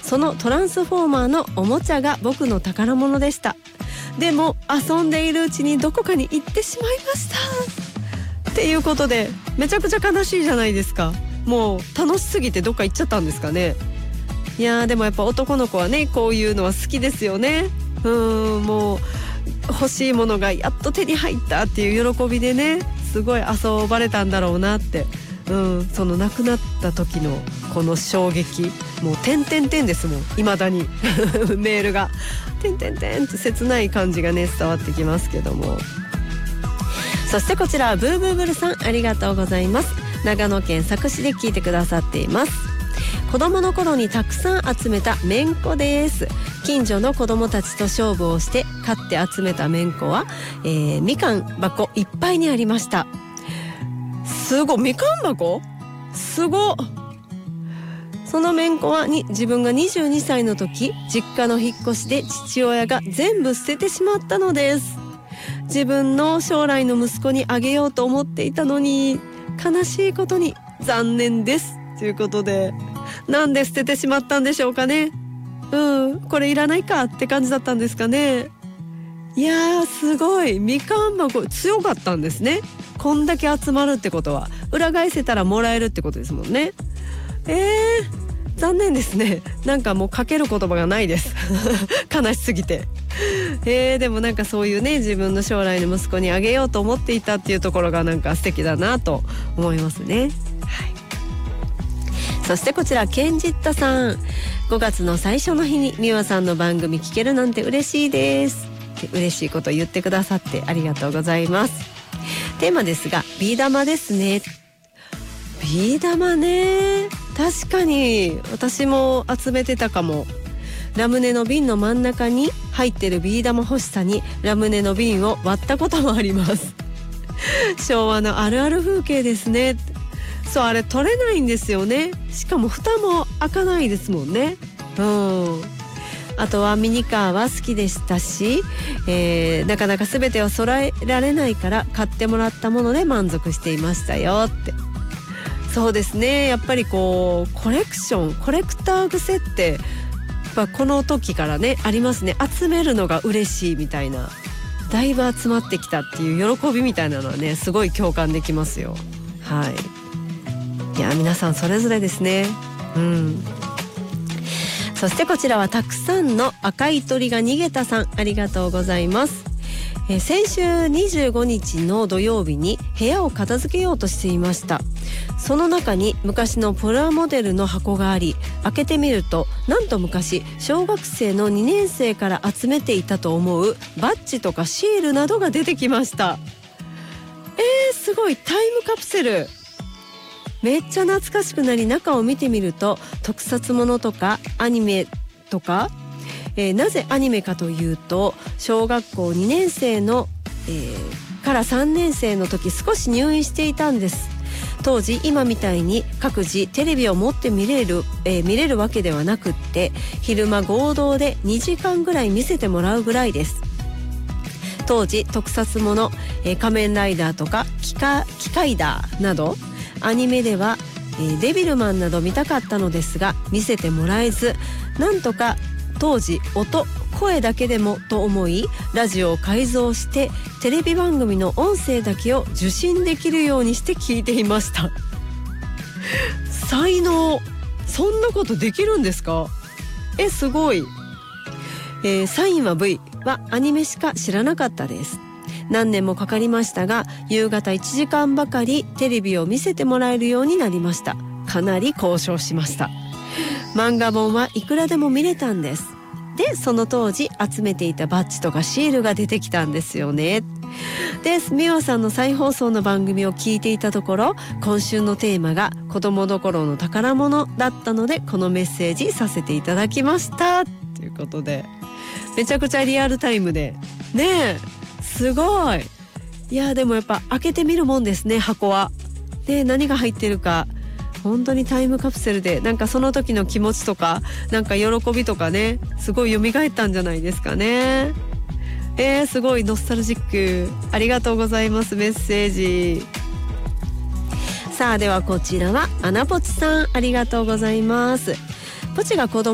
そのトランスフォーマーのおもちゃが僕の宝物でした。でも遊んでいるうちにどこかに行ってしまいましたっていうことで、めちゃくちゃ悲しいじゃないですか。もう楽しすぎてどっか行っちゃったんですかね。いやーでもやっぱ男の子はね、こういうのは好きですよね。もう欲しいものがやっと手に入ったっていう喜びでね、すごい遊ばれたんだろうなって。その亡くなった時のこの衝撃、もう点々点ですもん、未だにメールが点々点って切ない感じがね伝わってきますけども。そしてこちらブーブーブルさん、ありがとうございます。長野県佐久市で聞いてくださっています。子供の頃にたくさん集めためんこです。近所の子供たちと勝負をして買って集めためんこは、みかん箱いっぱいにありました。すごい、みかん箱すご。そのめんこは自分が22歳の時、実家の引っ越しで父親が全部捨ててしまったのです。自分の将来の息子にあげようと思っていたのに、悲しいことに残念ですということで、なんで捨ててしまったんでしょうかね。これいらないかって感じだったんですかね。いやーすごい、みかん箱強かったんですね。こんだけ集まるってことは裏返せたらもらえるってことですもんね。残念ですね。なんかもうかける言葉がないです悲しすぎて。でもなんかそういうね、自分の将来の息子にあげようと思っていたっていうところがなんか素敵だなと思いますね。そしてこちらケンジッタさん、5月の最初の日に美和さんの番組聞けるなんて嬉しいですって嬉しいこと言ってくださってありがとうございます。テーマですが、ビー玉ですね。ビー玉ね、確かに私も集めてたかも。ラムネの瓶の真ん中に入ってるビー玉欲しさにラムネの瓶を割ったこともあります昭和のあるある風景ですね。そう、あれ取れないんですよね。しかも蓋も開かないですもんね。あとはミニカーは好きでしたし、なかなか全ては揃えられないから買ってもらったもので満足していましたよって。そうですね、やっぱりこうコレクション、コレクター癖ってやっぱこの時からねありますね。集めるのが嬉しいみたいな、だいぶ集まってきたっていう喜びみたいなのはね、すごい共感できますよ。いや皆さんそれぞれですね。そしてこちらはたくさんの赤い鳥が逃げたさん、ありがとうございます。先週25日の土曜日に部屋を片付けようとしていました。その中に昔のプラモデルの箱があり、開けてみるとなんと昔小学生の2年生から集めていたと思うバッジとかシールなどが出てきました。すごい、タイムカプセルめっちゃ懐かしくなり、中を見てみると特撮ものとかアニメとか、なぜアニメかというと、小学校2年生の、から3年生の時少し入院していたんです。当時今みたいに各自テレビを持って見れるわけではなくって、昼間合同で2時間ぐらい見せてもらうぐらいです。当時特撮もの、仮面ライダーとかキカイダーなどアニメでは、デビルマンなど見たかったのですが見せてもらえず、なんとか当時声だけでもと思いラジオを改造してテレビ番組の音声だけを受信できるようにして聞いていました才能、そんなことできるんですか？すごい。サインは V はアニメしか知らなかったです。何年もかかりましたが、夕方1時間ばかりテレビを見せてもらえるようになりました。かなり交渉しました。漫画本はいくらでも見れたんです。で、その当時集めていたバッジとかシールが出てきたんですよね。で、美和さんの再放送の番組を聞いていたところ、今週のテーマが子供の頃の宝物だったので、このメッセージさせていただきましたということで、めちゃくちゃリアルタイムでねえ、すごい。いやでもやっぱ開けてみるもんですね、箱は。で、何が入ってるか本当にタイムカプセルで、なんかその時の気持ちとかなんか喜びとかね、すごい蘇ったんじゃないですかね。すごいノスタルジック。ありがとうございます、メッセージ。さあ、ではこちらはアナポチさん、ありがとうございます。ポチが子供